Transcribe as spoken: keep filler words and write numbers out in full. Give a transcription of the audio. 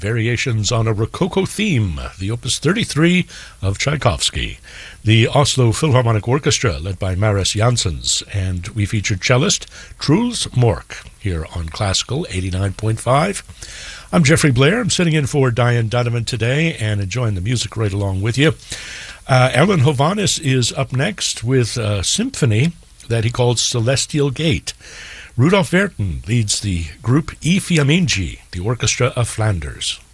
Variations on a Rococo Theme, the Opus thirty-three of Tchaikovsky. The Oslo Philharmonic Orchestra, led by Maris Janssens, and we featured cellist Truls Mork here on Classical eighty-nine point five. I'm Jeffrey Blair. I'm sitting in for Diane Donovan today and enjoying the music right along with you. Uh, Alan Hovhaness is up next with a symphony that he calls Celestial Gate. Rudolf Verton leads the group E Fiammingi, the Orchestra of Flanders.